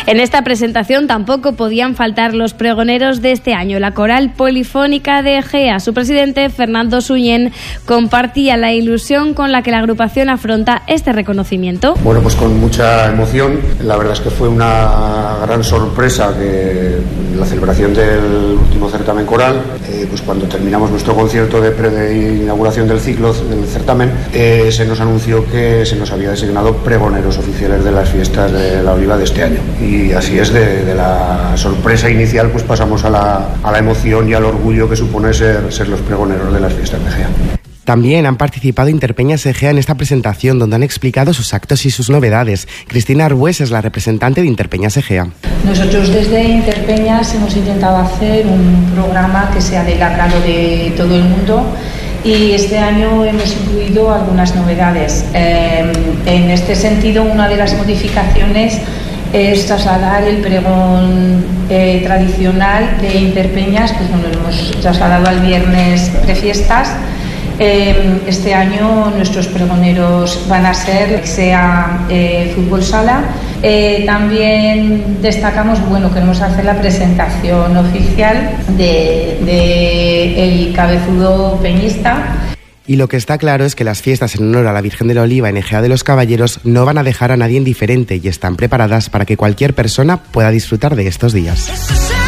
En esta presentación tampoco podían faltar los pregoneros de este año. La Coral Polifónica de Egea, su presidente Fernando Suñén, compartía la ilusión con la que la agrupación afronta este reconocimiento. Bueno, pues con mucha emoción. La verdad es que fue una gran sorpresa que la celebración del último certamen coral, pues cuando terminamos nuestro concierto de inauguración del ciclo del certamen, se nos anunció que se nos había designado pregoneros oficiales de las fiestas de la Oliva de este año. Y así es, de la sorpresa inicial pues pasamos a la emoción y al orgullo que supone ser los pregoneros de las fiestas de Egea. También han participado Interpeñas Egea en esta presentación, donde han explicado sus actos y sus novedades. Cristina Arbues es la representante de Interpeñas Egea. Nosotros desde Interpeñas hemos intentado hacer un programa que sea del agrado de todo el mundo y este año hemos incluido algunas novedades. En este sentido, una de las modificaciones es trasladar el pregón tradicional de Interpeñas, pues bueno, lo hemos trasladado al viernes prefiestas. Este año nuestros pregoneros van a ser SEA Fútbol Sala. También destacamos, queremos hacer la presentación oficial de el cabezudo peñista. Y lo que está claro es que las fiestas en honor a la Virgen de la Oliva en Egea de los Caballeros no van a dejar a nadie indiferente y están preparadas para que cualquier persona pueda disfrutar de estos días.